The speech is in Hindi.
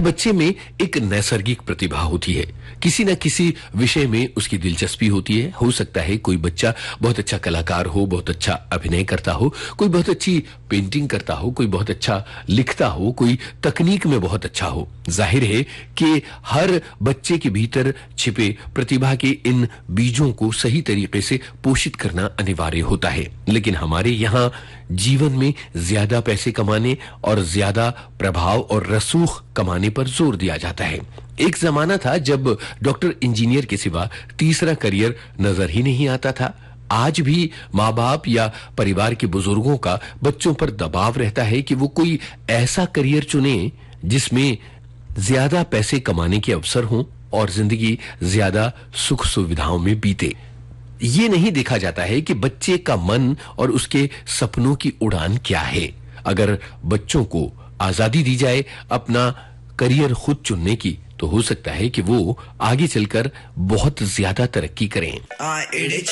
बच्चे में एक नैसर्गिक प्रतिभा होती है, किसी न किसी विषय में उसकी दिलचस्पी होती है। हो सकता है कोई बच्चा बहुत अच्छा कलाकार हो, बहुत अच्छा अभिनय करता हो, कोई बहुत अच्छी पेंटिंग करता हो, कोई बहुत अच्छा लिखता हो, कोई तकनीक में बहुत अच्छा हो। जाहिर है कि हर बच्चे के भीतर छिपे प्रतिभा के इन बीजों को सही तरीके से पोषित करना अनिवार्य होता है। लेकिन हमारे यहाँ जीवन में ज्यादा पैसे कमाने और ज्यादा प्रभाव और रसूख कमाने पर जोर दिया जाता है। एक जमाना था जब डॉक्टर इंजीनियर के सिवा तीसरा करियर नजर ही नहीं आता था। आज भी माँ बाप या परिवार के बुजुर्गों का बच्चों पर दबाव रहता है कि वो कोई ऐसा करियर चुने जिसमें ज्यादा पैसे कमाने के अवसर हों और जिंदगी ज्यादा सुख सुविधाओं में बीते। ये नहीं देखा जाता है कि बच्चे का मन और उसके सपनों की उड़ान क्या है। अगर बच्चों को आजादी दी जाए अपना करियर खुद चुनने की, तो हो सकता है कि वो आगे चलकर बहुत ज्यादा तरक्की करें।